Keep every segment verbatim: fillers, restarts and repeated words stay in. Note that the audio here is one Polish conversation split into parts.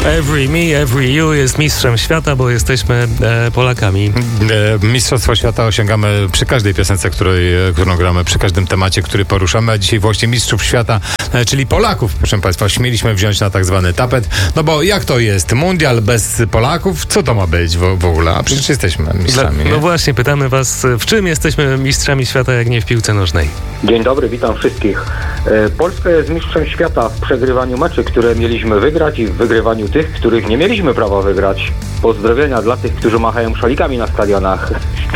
Every Me, Every You jest mistrzem świata, bo jesteśmy e, Polakami. E, Mistrzostwo świata osiągamy przy każdej piosence, której, którą gramy, przy każdym temacie, który poruszamy, a dzisiaj właśnie mistrzów świata, e, czyli Polaków, proszę Państwa, śmieliśmy wziąć na tak zwany tapet, no bo jak to jest? Mundial bez Polaków? Co to ma być w, w ogóle? A przecież jesteśmy mistrzami. No, no właśnie, pytamy Was, w czym jesteśmy mistrzami świata, jak nie w piłce nożnej? Dzień dobry, witam wszystkich. E, Polska jest mistrzem świata w przegrywaniu meczy, które mieliśmy wygrać i w wygrywaniu tych, których nie mieliśmy prawa wygrać. Pozdrowienia dla tych, którzy machają szalikami na stadionach.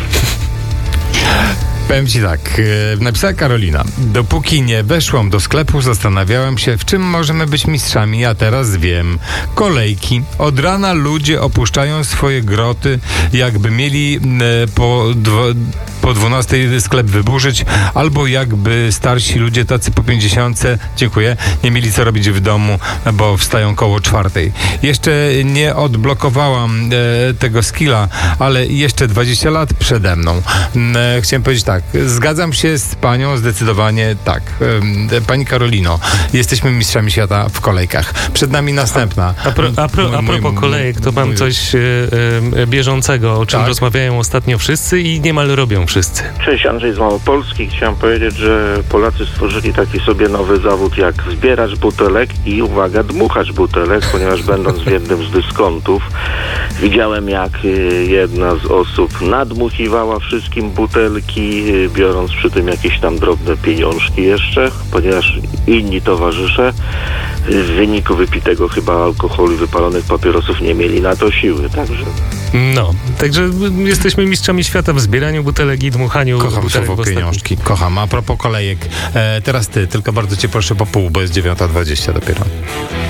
Powiem Ci tak, e, napisała Karolina. Dopóki nie weszłam do sklepu, zastanawiałem się, w czym możemy być mistrzami, a teraz wiem. Kolejki. Od rana ludzie opuszczają swoje groty, jakby mieli e, po, dwo, po dwunastej sklep wyburzyć, albo jakby starsi ludzie, tacy po pięćdziesiątce, dziękuję, nie mieli co robić w domu, bo wstają koło czwartej. Jeszcze nie odblokowałam e, tego skilla, ale jeszcze dwadzieścia lat przede mną. E, chciałem powiedzieć tak, zgadzam się z panią zdecydowanie tak. Pani Karolino, jesteśmy mistrzami świata w kolejkach. Przed nami następna. A, pro, a, pro, a propos mój, kolejek, to mam mój... coś e, e, bieżącego, o czym tak rozmawiają ostatnio wszyscy i niemal robią wszyscy. Cześć, Andrzej z Małopolski. Chciałem powiedzieć, że Polacy stworzyli taki sobie nowy zawód jak zbieracz butelek i uwaga, dmuchacz butelek, ponieważ będąc w jednym z dyskontów widziałem, jak jedna z osób nadmuchiwała wszystkim butelki, biorąc przy tym jakieś tam drobne pieniążki jeszcze, ponieważ inni towarzysze w wyniku wypitego chyba alkoholu i wypalonych papierosów nie mieli na to siły, także... No, także jesteśmy mistrzami świata w zbieraniu butelek i dmuchaniu Kocham butelek. słowo pieniążki, kocham. A propos kolejek, e, teraz ty, tylko bardzo cię proszę po pół, bo jest dziewiąta dwadzieścia dopiero.